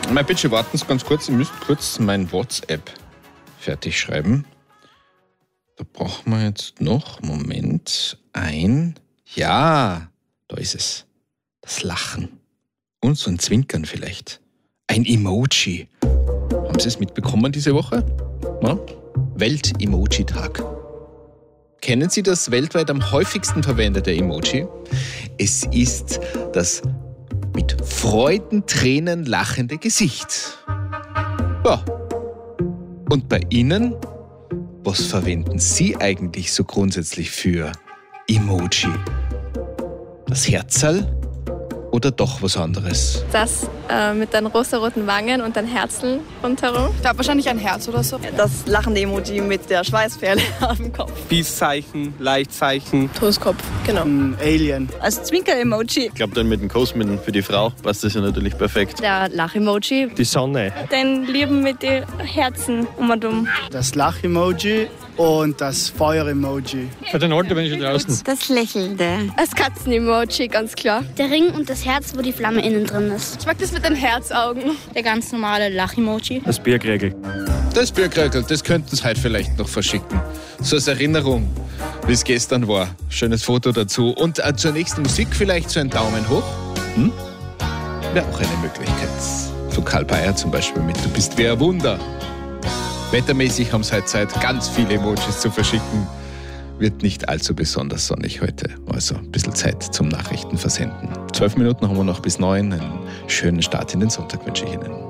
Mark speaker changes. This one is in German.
Speaker 1: Bitte warten Sie ganz kurz. Ihr müsst kurz mein WhatsApp fertig schreiben. Da brauchen wir jetzt noch, Moment, ja, da ist es. Das Lachen. Und so ein Zwinkern vielleicht. Ein Emoji. Haben Sie es mitbekommen diese Woche? Ja? Welt-Emoji-Tag. Kennen Sie das weltweit am häufigsten verwendete Emoji? Es ist das mit Freudentränen lachende Gesicht. Ja. Und bei Ihnen? Was verwenden Sie eigentlich so grundsätzlich für Emoji? Das Herzerl oder doch was anderes?
Speaker 2: Das mit den rosaroten Wangen und ein Herzl rundherum.
Speaker 3: Ich glaube wahrscheinlich ein Herz oder so.
Speaker 4: Das lachende Emoji mit der Schweißperle auf dem Kopf.
Speaker 5: Peace-Zeichen, Leichtzeichen.
Speaker 2: Toskopf, genau.
Speaker 5: Ein Alien.
Speaker 4: Als Zwinker-Emoji.
Speaker 6: Ich glaube, dann mit dem Cosmin für die Frau passt das ja natürlich perfekt.
Speaker 7: Der Lach-Emoji.
Speaker 5: Die Sonne.
Speaker 2: Den Lieben mit den Herzen um und um.
Speaker 5: Das Lach-Emoji und das Feuer-Emoji. Für den alten Menschen draußen.
Speaker 7: Das Lächelnde.
Speaker 2: Das Katzen-Emoji, ganz klar.
Speaker 8: Der Ring und das Herz, wo die Flamme innen drin ist.
Speaker 2: Ich mag das mit den Herzaugen.
Speaker 8: Der ganz normale Lach-Emoji.
Speaker 5: Das Bierkregel.
Speaker 1: Das Bierkrögel, das könnten Sie heute vielleicht noch verschicken. So als Erinnerung, wie es gestern war. Schönes Foto dazu. Und zur nächsten Musik vielleicht so ein Daumen hoch. Wäre auch eine Möglichkeit. So Karl Bayer zum Beispiel mit Du bist wie ein Wunder. Wettermäßig haben Sie heute Zeit, ganz viele Emojis zu verschicken. Wird nicht allzu besonders sonnig heute. Also ein bisschen Zeit zum Nachrichten versenden. 12 Minuten haben wir noch bis 9. Einen schönen Start in den Sonntag wünsche ich Ihnen.